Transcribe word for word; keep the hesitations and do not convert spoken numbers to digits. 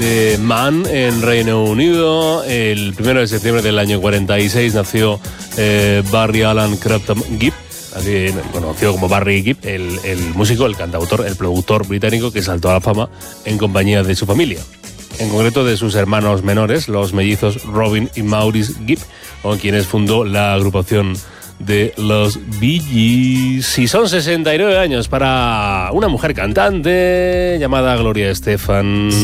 de Man en Reino Unido. El primero de septiembre del año cuarenta y seis nació eh, Barry Allen Crampton Gibb, así, conocido como Barry Gibb, el, el músico, el cantautor, el productor británico que saltó a la fama en compañía de su familia, en concreto de sus hermanos menores, los mellizos Robin y Maurice Gibb, con quienes fundó la agrupación de los Bee Gees. Y son sesenta y nueve años para una mujer cantante llamada Gloria Estefan.